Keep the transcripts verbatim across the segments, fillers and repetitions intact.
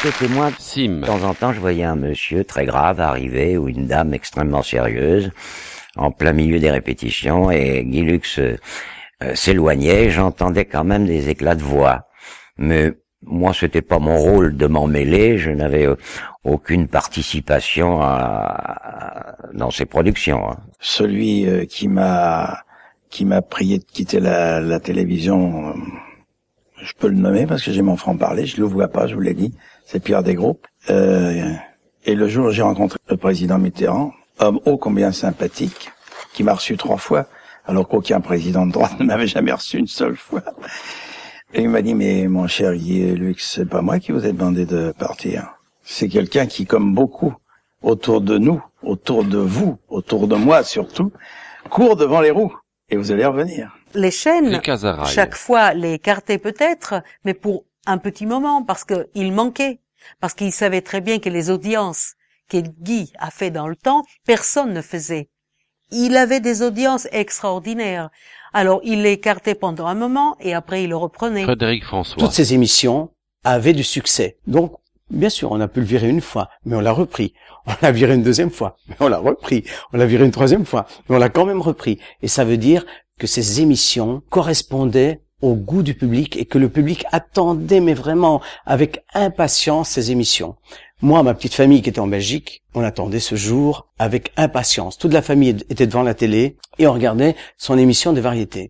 j'étais témoin. Sim. De temps en temps, je voyais un monsieur très grave arriver ou une dame extrêmement sérieuse en plein milieu des répétitions et Guy Lux euh, euh, s'éloignait. J'entendais quand même des éclats de voix, mais moi, c'était pas mon rôle de m'en mêler. Je n'avais euh, aucune participation à, à, dans ces productions. Hein. Celui euh, qui m'a qui m'a prié de quitter la, la télévision, euh, je peux le nommer parce que j'ai mon franc-parler, je le vois pas, je vous l'ai dit, c'est Pierre Desgroupes. Euh, et le jour où j'ai rencontré le président Mitterrand, homme ô combien sympathique, qui m'a reçu trois fois, alors qu'aucun président de droite ne m'avait jamais reçu une seule fois. Et il m'a dit, mais mon cher Guy Lux, c'est pas moi qui vous ai demandé de partir. C'est quelqu'un qui, comme beaucoup, autour de nous, autour de vous, autour de moi surtout, court devant les roues. Et vous allez revenir. Les chaînes, chaque fois, les écartaient peut-être, mais pour un petit moment, parce qu'il manquait. Parce qu'il savait très bien que les audiences que Guy a fait dans le temps, personne ne faisait. Il avait des audiences extraordinaires. Alors, il les écartait pendant un moment, et après, il le reprenait. Frédéric François. Toutes ces émissions avaient du succès. Donc, bien sûr, on a pu le virer une fois, mais on l'a repris. On l'a viré une deuxième fois, mais on l'a repris. On l'a viré une troisième fois, mais on l'a quand même repris. Et ça veut dire que ces émissions correspondaient au goût du public et que le public attendait, mais vraiment avec impatience, ces émissions. Moi, ma petite famille qui était en Belgique, on attendait ce jour avec impatience. Toute la famille était devant la télé et on regardait son émission de variété.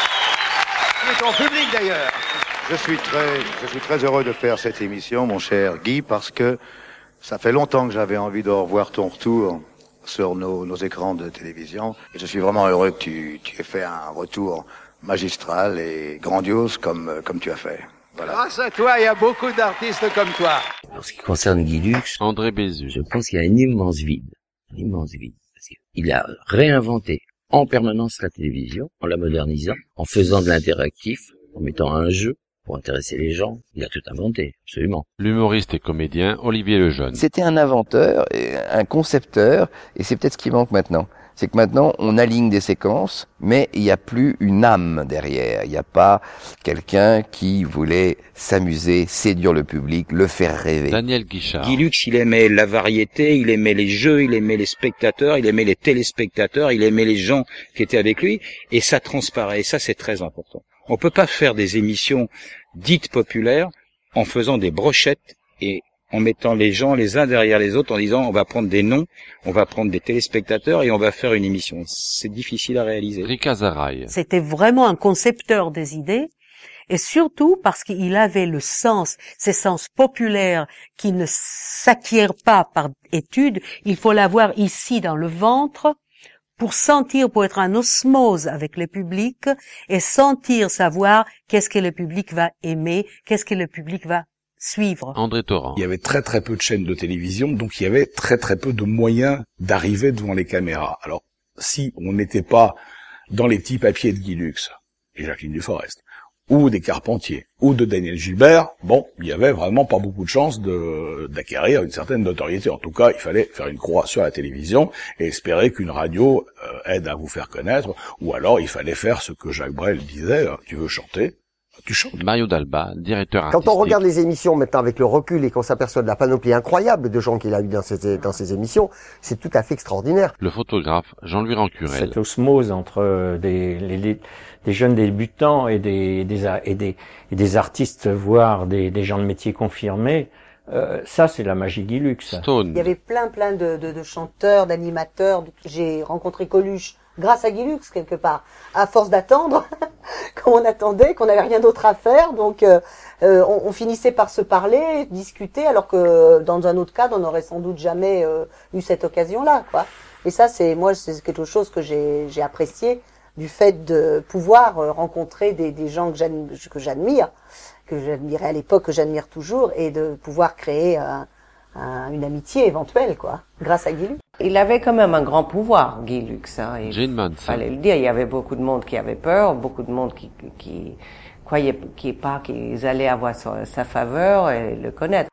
Il est en public d'ailleurs. Je suis très, je suis très heureux de faire cette émission, mon cher Guy, parce que ça fait longtemps que j'avais envie de revoir ton retour sur nos, nos écrans de télévision. Et je suis vraiment heureux que tu, tu aies fait un retour magistral et grandiose comme, comme tu as fait. Voilà. Grâce à toi, il y a beaucoup d'artistes comme toi. En ce qui concerne Guy Lux, André Bézu. Je pense qu'il y a un immense vide. Un immense vide. Parce qu'il a réinventé en permanence la télévision, en la modernisant, en faisant de l'interactif, en mettant un jeu pour intéresser les gens. Il a tout inventé, absolument. L'humoriste et comédien Olivier Lejeune. C'était un inventeur, un concepteur, et c'est peut-être ce qui manque maintenant. C'est que maintenant, on aligne des séquences, mais il n'y a plus une âme derrière. Il n'y a pas quelqu'un qui voulait s'amuser, séduire le public, le faire rêver. Daniel Guichard. Guy Lux, il aimait la variété, il aimait les jeux, il aimait les spectateurs, il aimait les téléspectateurs, il aimait les gens qui étaient avec lui, et ça transparaît, et ça c'est très important. On peut pas faire des émissions dites populaires en faisant des brochettes et en mettant les gens les uns derrière les autres en disant on va prendre des noms, on va prendre des téléspectateurs et on va faire une émission. C'est difficile à réaliser. Rika Zaraï. C'était vraiment un concepteur des idées et surtout parce qu'il avait le sens, ces sens populaires qui ne s'acquièrent pas par étude. Il faut l'avoir ici dans le ventre pour sentir, pour être en osmose avec le public et sentir, savoir qu'est-ce que le public va aimer, qu'est-ce que le public va suivre. André Torrent. Il y avait très très peu de chaînes de télévision, donc il y avait très très peu de moyens d'arriver devant les caméras. Alors, si on n'était pas dans les petits papiers de Guy Lux et Jacqueline Duforest, ou des Carpentier, ou de Daniel Gilbert, bon, il y avait vraiment pas beaucoup de chances de, d'acquérir une certaine notoriété. En tout cas, il fallait faire une croix sur la télévision et espérer qu'une radio euh, aide à vous faire connaître, ou alors il fallait faire ce que Jacques Brel disait, hein, tu veux chanter, tu chantes. Mario Dalba, directeur artistique. Quand on regarde les émissions maintenant avec le recul et qu'on s'aperçoit de la panoplie incroyable de gens qu'il a eu dans ces, dans ces émissions, c'est tout à fait extraordinaire. Le photographe Jean-Louis Rancurel. Cette osmose entre des, les, des jeunes débutants et des, des, et des, et des artistes, voire des, des gens de métier confirmés, euh, ça c'est la magie Guy Lux. Stone. Il y avait plein plein de, de, de chanteurs, d'animateurs. De... J'ai rencontré Coluche grâce à Guy Lux quelque part. À force d'attendre, comme on attendait, qu'on n'avait rien d'autre à faire, donc euh, euh, on, on finissait par se parler, discuter, alors que dans un autre cadre, on n'aurait sans doute jamais euh, eu cette occasion-là, quoi. Et ça, c'est moi, c'est quelque chose que j'ai, j'ai apprécié du fait de pouvoir euh, rencontrer des, des gens que j'admire, que j'admire, que j'admirais à l'époque, que j'admire toujours, et de pouvoir créer un, un, une amitié éventuelle, quoi, grâce à Guy Lux. Il avait quand même un grand pouvoir, Guy Lux. Hein. Il fallait le dire. Il y avait beaucoup de monde qui avait peur, beaucoup de monde qui, qui croyait qui pas qu'ils allaient avoir sa, sa faveur et le connaître.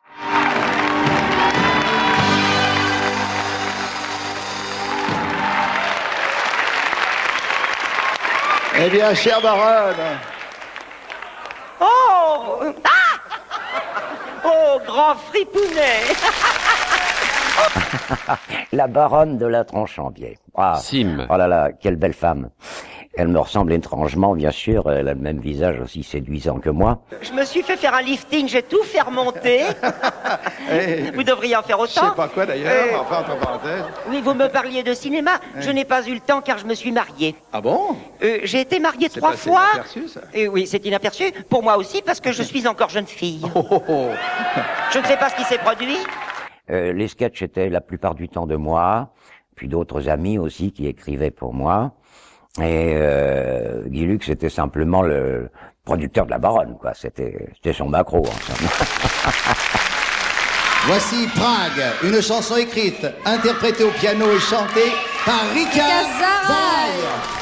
Eh bien, chère baronne. Oh ah oh Bravo, grand fripounet. La baronne de la Tronchambier. Ah, Sim. Oh là là, quelle belle femme. Elle me ressemble étrangement, bien sûr. Elle a le même visage aussi séduisant que moi. Je me suis fait faire un lifting, j'ai tout fait remonter. Vous devriez en faire autant. Je sais pas quoi d'ailleurs, Euh, enfin entre parenthèses. Oui, vous me parliez de cinéma. Je n'ai pas eu le temps car je me suis mariée. Ah bon? Euh, j'ai été mariée C'est trois passé fois. inaperçu, ça. Euh, oui, c'est inaperçu. Pour moi aussi, parce que je suis encore jeune fille. Oh, oh, oh. Je ne sais pas ce qui s'est produit. Euh, les sketchs étaient la plupart du temps de moi, puis d'autres amis aussi qui écrivaient pour moi. Et euh, Guy Lux était simplement le producteur de la baronne, quoi. C'était, c'était son macro, en somme. Voici Prague, une chanson écrite, interprétée au piano et chantée par Rika Zaraï.